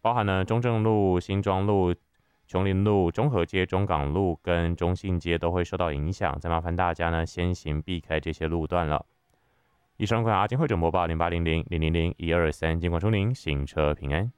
包含了中正路、新庄路、琼林路、中和街、中港路跟中信街都会受到影响，再麻烦大家呢先行避开这些路段了。以上关阿金会诊播报0800-000-123，尽管祝您行车平安。